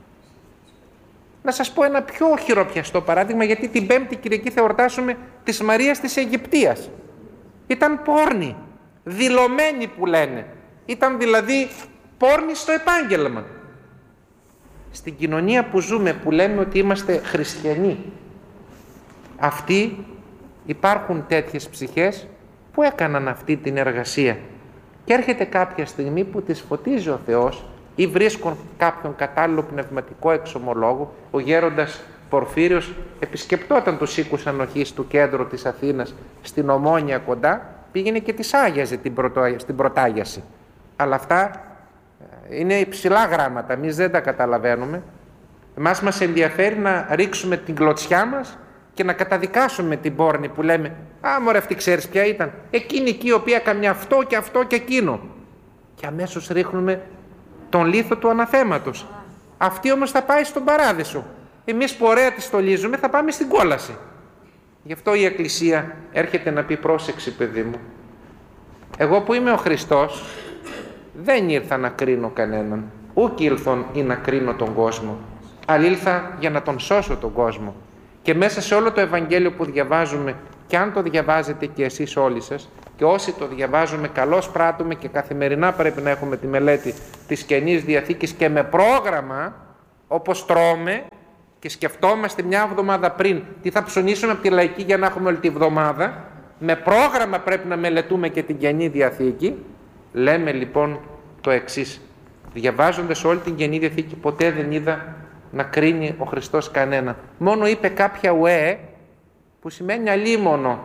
Να σας πω ένα πιο χειροπιαστό παράδειγμα, γιατί την Πέμπτη Κυριακή θα εορτάσουμε της Μαρίας της Αιγυπτίας. Ήταν πόρνη, δηλωμένη που λένε. Ήταν δηλαδή πόρνη στο επάγγελμα. Στην κοινωνία που ζούμε, που λέμε ότι είμαστε χριστιανοί, αυτοί υπάρχουν τέτοιες ψυχές που έκαναν αυτή την εργασία. Και έρχεται κάποια στιγμή που τις φωτίζει ο Θεός ή βρίσκουν κάποιον κατάλληλο πνευματικό εξομολόγο. Ο γέροντας Πορφύριος επισκεπτόταν τους οίκους ανοχής του κέντρου της Αθήνας, στην Ομόνια κοντά, πήγαινε και τις άγιαζε στην πρωτάγιαση. Αλλά αυτά είναι υψηλά γράμματα, εμείς δεν τα καταλαβαίνουμε. Εμάς μας ενδιαφέρει να ρίξουμε την κλωτσιά μας και να καταδικάσουμε την πόρνη που λέμε «Α, μωρέ, αυτή ξέρεις ποια ήταν, εκείνη εκεί η οποία έκανε αυτό και αυτό και εκείνο». Και αμέσως ρίχνουμε τον λίθο του αναθέματος. Αυτή όμως θα πάει στον παράδεισο. Εμείς που ωραία τη στολίζουμε θα πάμε στην κόλαση. Γι' αυτό η Εκκλησία έρχεται να πει πρόσεξε παιδί μου. Εγώ που είμαι ο Χριστός δεν ήρθα να κρίνω κανέναν. Ούκ ήλθον ή να κρίνω τον κόσμο. Αλλά ήλθα για να τον σώσω τον κόσμο. Και μέσα σε όλο το Ευαγγέλιο που διαβάζουμε, και αν το διαβάζετε και εσείς όλοι σας, και όσοι το διαβάζουμε καλώς πράττουμε και καθημερινά πρέπει να έχουμε τη μελέτη της Καινής Διαθήκης και με πρόγραμμα, όπως τρώμε και σκεφτόμαστε μια εβδομάδα πριν τι θα ψωνίσουμε από τη Λαϊκή για να έχουμε όλη τη βδομάδα, με πρόγραμμα πρέπει να μελετούμε και την Καινή Διαθήκη. Λέμε λοιπόν το εξής: διαβάζοντας όλη την Καινή Διαθήκη ποτέ δεν είδα να κρίνει ο Χριστός κανένα. Μόνο είπε κάποια ουέ που σημαίνει αλίμονο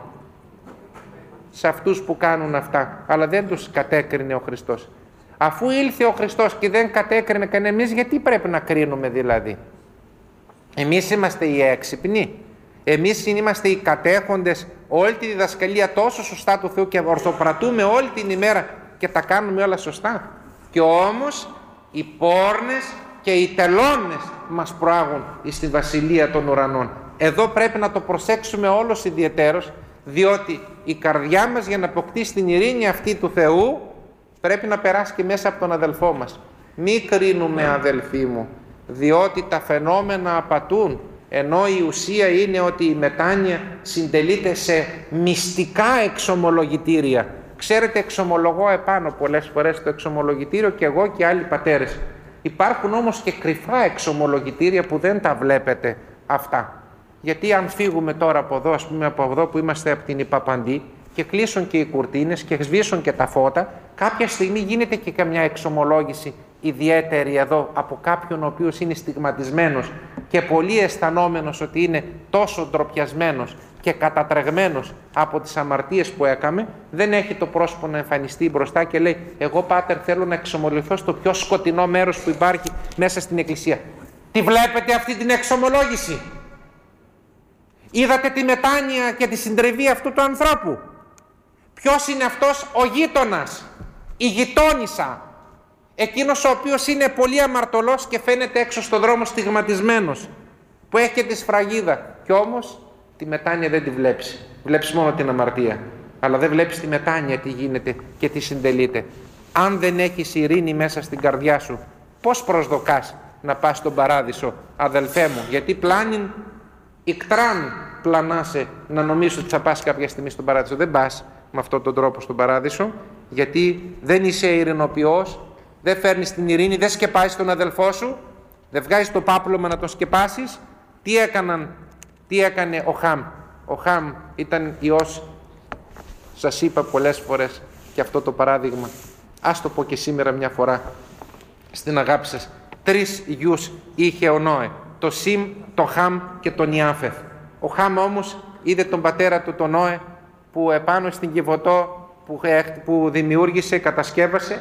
σε αυτούς που κάνουν αυτά, αλλά δεν τους κατέκρινε ο Χριστός. Αφού ήλθε ο Χριστός και δεν κατέκρινε κανένα, εμείς γιατί πρέπει να κρίνουμε δηλαδή? Εμείς είμαστε οι έξυπνοι, εμείς είμαστε οι κατέχοντες όλη τη διδασκαλία τόσο σωστά του Θεού και ορθοπρατούμε όλη την ημέρα και τα κάνουμε όλα σωστά. Και όμως οι πόρνες και οι τελώνες μας προάγουν στη Βασιλεία των Ουρανών. Εδώ πρέπει να το προσέξουμε όλος ιδιαιτέρως, διότι η καρδιά μας για να αποκτήσει την ειρήνη αυτή του Θεού πρέπει να περάσει και μέσα από τον αδελφό μας. Μη κρίνουμε αδελφοί μου, διότι τα φαινόμενα απατούν, ενώ η ουσία είναι ότι η μετάνοια συντελείται σε μυστικά εξομολογητήρια. Ξέρετε, εξομολογώ επάνω πολλές φορές το εξομολογητήριο και εγώ και άλλοι πατέρες. Υπάρχουν όμως και κρυφά εξομολογητήρια που δεν τα βλέπετε αυτά. Γιατί αν φύγουμε τώρα από εδώ, ας πούμε από εδώ που είμαστε από την Ιπαπαντή και κλείσουν και οι κουρτίνες και σβήσουν και τα φώτα, κάποια στιγμή γίνεται και καμιά εξομολόγηση ιδιαίτερη εδώ από κάποιον ο οποίος είναι στιγματισμένος και πολύ αισθανόμενος ότι είναι τόσο ντροπιασμένος και κατατρεγμένος από τις αμαρτίες που έκαμε, δεν έχει το πρόσωπο να εμφανιστεί μπροστά και λέει εγώ πάτερ θέλω να εξομολογηθώ στο πιο σκοτεινό μέρος που υπάρχει μέσα στην Εκκλησία. Τη βλέπετε αυτή την εξομολόγηση? Είδατε τη μετάνοια και τη συντριβή αυτού του ανθρώπου? Ποιος είναι αυτός? Ο γείτονας, η γειτόνισσα, εκείνος ο οποίος είναι πολύ αμαρτωλός και φαίνεται έξω στον δρόμο στιγματισμένος, που έχει και τη σφραγίδα και όμως τη μετάνοια δεν τη βλέπεις. Βλέπεις μόνο την αμαρτία, αλλά δεν βλέπεις τη μετάνοια τι γίνεται και τι συντελείται. Αν δεν έχεις ειρήνη μέσα στην καρδιά σου, πώς προσδοκάς να πας στον παράδεισο, αδελφέ μου? Γιατί πλάνιν ικτράν πλανάσαι να νομίζεις ότι θα πας κάποια στιγμή στον παράδεισο. Δεν πας με αυτόν τον τρόπο στον παράδεισο, γιατί δεν είσαι ειρηνοποιός, δεν φέρνεις την ειρήνη, δεν σκεπάσεις τον αδελφό σου, δεν βγάζεις το πάπλωμα να τον σκεπάσεις. Τι έκανε ο Χαμ? Ο Χαμ ήταν ιός, σας είπα πολλές φορές και αυτό το παράδειγμα, ας το πω και σήμερα μια φορά στην αγάπη σας. 3 γιους είχε ο Νόε, το Σιμ, το Χαμ και τον Ιάφεθ. Ο Χαμ όμως είδε τον πατέρα του τον Νόε που επάνω στην Κιβωτό που δημιούργησε, κατασκεύασε,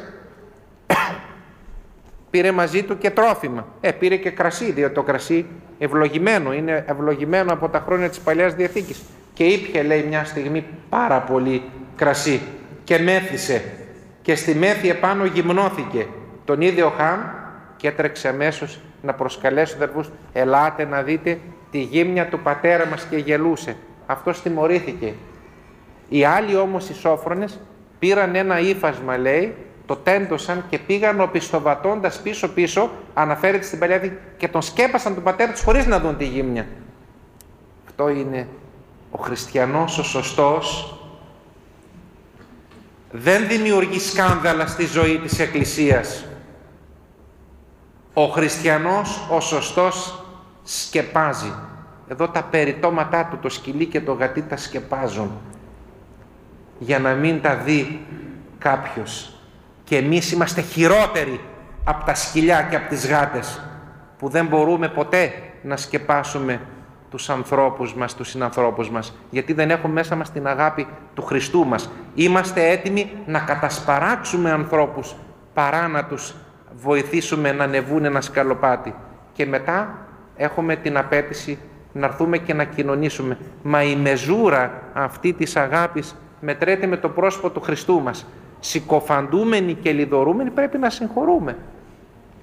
πήρε μαζί του και τρόφιμα. Πήρε και κρασί, διότι το κρασί ευλογημένο, είναι ευλογημένο από τα χρόνια της Παλαιάς Διαθήκης. Και ήπιε, λέει, μια στιγμή πάρα πολύ κρασί και μέθησε. Και στη μέθη επάνω γυμνώθηκε. Τον είδε ο Χαμ και έτρεξε αμέσως να προσκαλέσει τους αδερφούς. Ελάτε να δείτε τη γύμνια του πατέρα μας, και γελούσε. Αυτός τιμωρήθηκε. Οι άλλοι όμως οι σόφρονες πήραν ένα ύφασμα, λέει, το τέντωσαν και πήγαν οπισθοβατώντας πίσω-πίσω, αναφέρεται στην Παλαιά Διαθήκη, και τον σκέπασαν τον πατέρα τους χωρίς να δουν τη γύμνια. Αυτό είναι ο χριστιανός, ο σωστός. Δεν δημιουργεί σκάνδαλα στη ζωή της Εκκλησίας. Ο χριστιανός, ο σωστός, σκεπάζει. Εδώ τα περιτώματά του, το σκυλί και το γατί, τα σκεπάζουν για να μην τα δει κάποιος. Και εμείς είμαστε χειρότεροι από τα σκυλιά και από τις γάτες, που δεν μπορούμε ποτέ να σκεπάσουμε τους ανθρώπους μας, τους συνανθρώπους μας, γιατί δεν έχουμε μέσα μας την αγάπη του Χριστού μας. Είμαστε έτοιμοι να κατασπαράξουμε ανθρώπους παρά να τους βοηθήσουμε να ανεβούν ένα σκαλοπάτι. Και μετά έχουμε την απέτηση να έρθουμε και να κοινωνήσουμε. Μα η μεζούρα αυτή της αγάπης μετρέται με το πρόσωπο του Χριστού μας. Συκοφαντούμενοι και λιδωρούμενοι πρέπει να συγχωρούμε.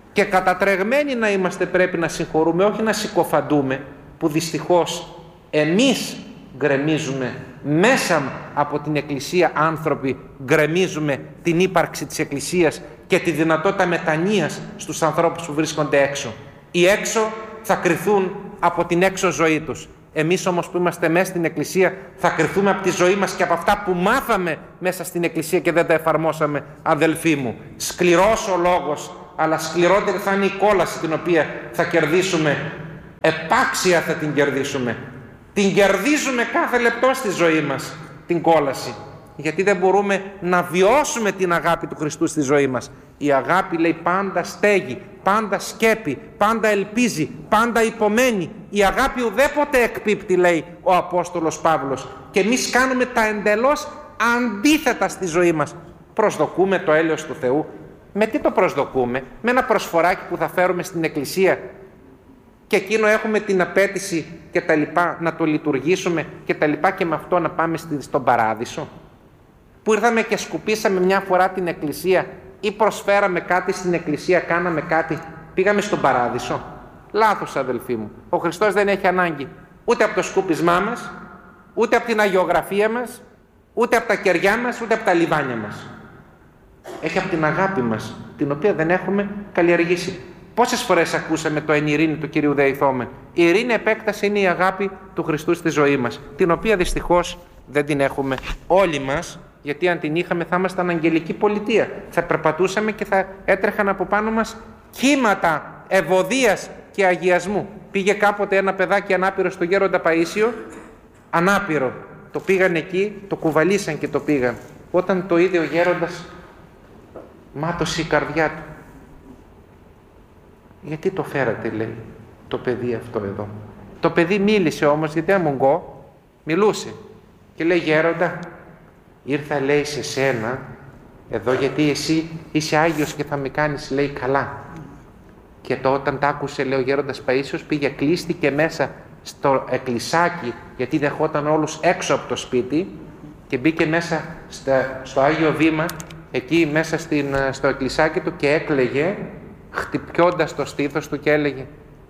Και κατατρεγμένοι να είμαστε πρέπει να συγχωρούμε, όχι να συκοφαντούμε, που δυστυχώς εμείς γκρεμίζουμε, μέσα από την Εκκλησία άνθρωποι γκρεμίζουμε την ύπαρξη της Εκκλησίας και τη δυνατότητα μετανοίας στους ανθρώπους που βρίσκονται έξω. Οι έξω θα κριθούν από την έξω ζωή τους. Εμείς όμως που είμαστε μέσα στην Εκκλησία θα κριθούμε από τη ζωή μας και από αυτά που μάθαμε μέσα στην Εκκλησία και δεν τα εφαρμόσαμε, αδελφοί μου. Σκληρός ο λόγος, αλλά σκληρότερη θα είναι η κόλαση την οποία θα κερδίσουμε. Επάξια θα την κερδίσουμε. Την κερδίζουμε κάθε λεπτό στη ζωή μας, την κόλαση. Γιατί δεν μπορούμε να βιώσουμε την αγάπη του Χριστού στη ζωή μας. Η αγάπη, λέει, πάντα στέγει, πάντα σκέπει, πάντα ελπίζει, πάντα υπομένει. Η αγάπη ουδέποτε εκπίπτει, λέει ο Απόστολος Παύλος. Και εμείς κάνουμε τα εντελώς αντίθετα στη ζωή μας. Προσδοκούμε το έλεος του Θεού. Με τι το προσδοκούμε? Με ένα προσφοράκι που θα φέρουμε στην Εκκλησία και εκείνο έχουμε την απέτηση και τα λοιπά να το λειτουργήσουμε και τα λοιπά και με αυτό να πάμε στον παράδεισο? Που ήρθαμε και σκουπίσαμε μια φορά την Εκκλησία ή προσφέραμε κάτι στην Εκκλησία, κάναμε κάτι, πήγαμε στον παράδεισο? Λάθος, αδελφοί μου. Ο Χριστός δεν έχει ανάγκη ούτε από το σκούπισμά μας, ούτε από την αγιογραφία μας, ούτε από τα κεριά μας, ούτε από τα λιβάνια μας. Έχει από την αγάπη μας, την οποία δεν έχουμε καλλιεργήσει. Πόσες φορές ακούσαμε το εν ειρήνη του Κυρίου Δεηθόμεν? Η ειρήνη επέκταση είναι η αγάπη του Χριστού στη ζωή μας, την οποία δυστυχώς δεν την έχουμε όλοι μας, γιατί αν την είχαμε θα ήμασταν αγγελική πολιτεία. Θα περπατούσαμε και θα έτρεχαν από πάνω μας κύματα ευωδίας και αγιασμού. Πήγε κάποτε ένα παιδάκι ανάπηρο στο Γέροντα Παΐσιο, ανάπηρο. Το πήγαν εκεί, το κουβαλήσαν και το πήγαν. Όταν το είδε ο Γέροντας, μάτωσε η καρδιά του. Γιατί το φέρατε, λέει, το παιδί αυτό εδώ? Το παιδί μίλησε όμως, γιατί αμουγκό, μιλούσε. Και λέει, Γέροντα, ήρθα, λέει, σε σένα εδώ γιατί εσύ είσαι Άγιος και θα με κάνεις, λέει, καλά. Και όταν τα άκουσε, λέει, ο Γέροντας Παΐσιος, πήγε, κλείστηκε μέσα στο εκκλησάκι, γιατί δεχόταν όλους έξω από το σπίτι, και μπήκε μέσα στο Άγιο Βήμα, εκεί μέσα στο εκκλησάκι του, και έκλαιγε, χτυπιώντας το στήθος του, και έλεγε,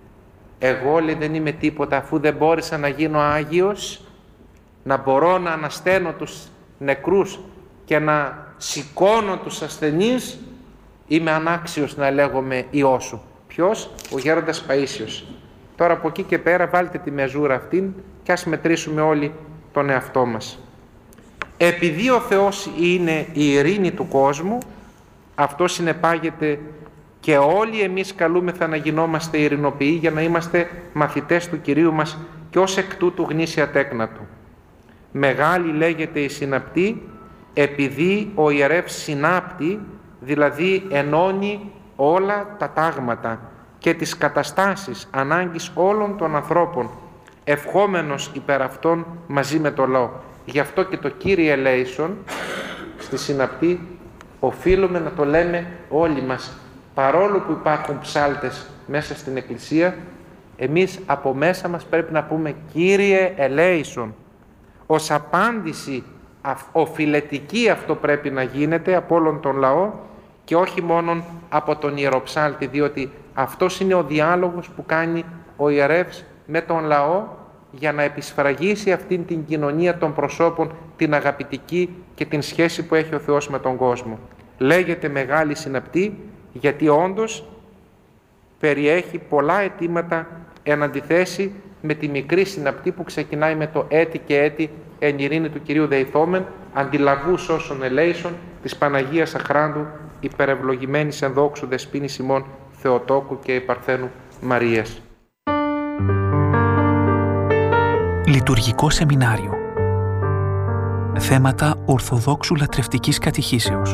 εγώ, λέει, δεν είμαι τίποτα, αφού δεν μπόρεσα να γίνω Άγιος, να μπορώ να ανασταίνω τους νεκρούς και να σηκώνω τους ασθενείς, είμαι ανάξιος να λέγομαι Υιός σου. Ποιος? Ο Γέροντας Παΐσιος. Τώρα από εκεί και πέρα βάλτε τη μεζούρα αυτήν και ας μετρήσουμε όλοι τον εαυτό μας. Επειδή ο Θεός είναι η ειρήνη του κόσμου, αυτό συνεπάγεται και όλοι εμείς καλούμεθα να γινόμαστε ειρηνοποιοί για να είμαστε μαθητές του Κυρίου μας και ως εκ τούτου γνήσια τέκνα του. Μεγάλη λέγεται η συναπτή επειδή ο ιερεύς συνάπτει, δηλαδή ενώνει όλα τα τάγματα και τις καταστάσεις ανάγκης όλων των ανθρώπων, ευχόμενος υπέρ αυτών μαζί με το λαό. Γι' αυτό και το Κύριε Ελέησον στη συναπτή οφείλουμε να το λέμε όλοι μας. Παρόλο που υπάρχουν ψάλτες μέσα στην Εκκλησία, εμείς από μέσα μας πρέπει να πούμε Κύριε Ελέησον. Ως απάντηση οφειλετική αυτό πρέπει να γίνεται από όλον τον λαό και όχι μόνον από τον ιεροψάλτη, διότι αυτός είναι ο διάλογος που κάνει ο ιερεύς με τον λαό για να επισφραγίσει αυτήν την κοινωνία των προσώπων, την αγαπητική και την σχέση που έχει ο Θεός με τον κόσμο. Λέγεται μεγάλη συναπτή γιατί όντως περιέχει πολλά αιτήματα εν αντιθέσει με τη μικρή συναπτή που ξεκινάει με το έτη και έτη εν ειρήνη του Κυρίου Δεηθόμεν, αντιλαβούς όσων ελέησον της Παναγίας Αχράντου, υπερευλογημένης εν δόξου δεσποίνης ημών Θεοτόκου και Παρθένου Μαρίας. Λειτουργικό σεμινάριο. Θέματα Ορθοδόξου Λατρευτικής Κατηχήσεως.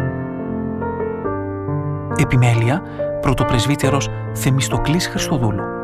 Επιμέλεια, πρωτοπρεσβύτερος Θεμιστοκλής Χριστοδούλου.